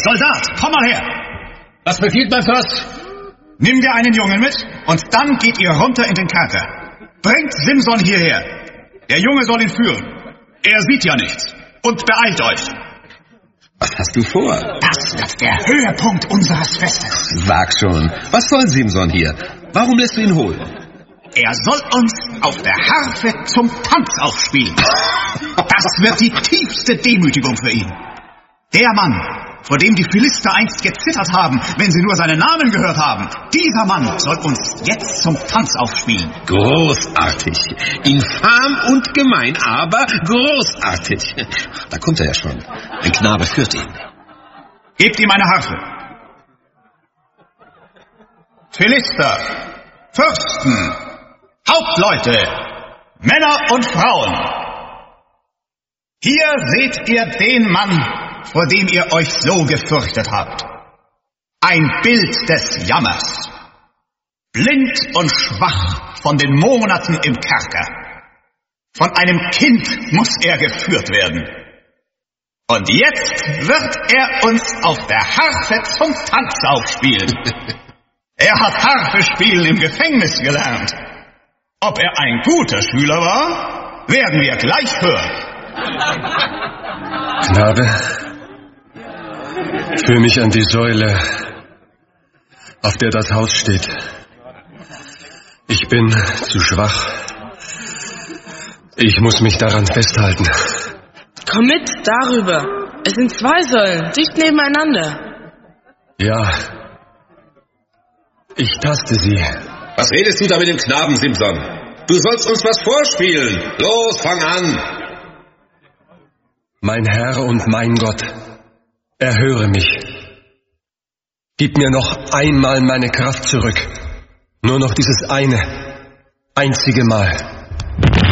Soldat, komm mal her! Was befiehlt mein Fürst? Nimm dir einen Jungen mit und dann geht ihr runter in den Kerker. Bringt Simson hierher. Der Junge soll ihn führen. Er sieht ja nichts. Und beeilt euch. Was hast du vor? Das wird der Höhepunkt unseres Festes. Sag schon, was soll Simson hier? Warum lässt du ihn holen? Er soll uns auf der Harfe zum Tanz aufspielen. Das wird die tiefste Demütigung für ihn. Der Mann, vor dem die Philister einst gezittert haben, wenn sie nur seinen Namen gehört haben, dieser Mann soll uns jetzt zum Tanz aufspielen. Großartig. Infam und gemein, aber großartig. Da kommt er ja schon. Ein Knabe führt ihn. Gebt ihm eine Harfe. Philister, Fürsten, Hauptleute, Männer und Frauen. Hier seht ihr den Mann, vor dem ihr euch so gefürchtet habt. Ein Bild des Jammers. Blind und schwach von den Monaten im Kerker. Von einem Kind muss er geführt werden. Und jetzt wird er uns auf der Harfe zum Tanz aufspielen. Er hat Harfe spielen im Gefängnis gelernt. Ob er ein guter Schüler war, werden wir gleich hören. Knabe, führ mich an die Säule, auf der das Haus steht. Ich bin zu schwach. Ich muss mich daran festhalten. Komm mit, darüber. Es sind 2 Säulen, dicht nebeneinander. Ja, ich taste sie. Was redest du da mit dem Knaben, Simson? Du sollst uns was vorspielen. Los, fang an. Mein Herr und mein Gott, erhöre mich. Gib mir noch einmal meine Kraft zurück. Nur noch dieses eine, einzige Mal.